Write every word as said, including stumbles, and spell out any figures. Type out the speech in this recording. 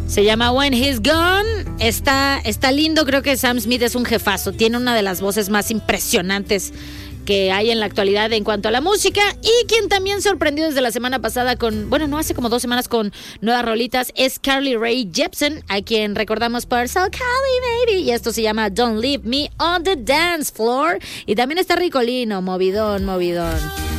Se llama When He's Gone. Está, está lindo, creo que Sam Smith es un jefazo. Tiene una de las voces más impresionantes que hay en la actualidad en cuanto a la música, y quien también sorprendió desde la semana pasada con, bueno, no, hace como dos semanas con nuevas rolitas, es Carly Rae Jepsen, a quien recordamos por So Carly Baby, y esto se llama Don't Leave Me on the Dance Floor, y también está Ricolino, movidón, movidón.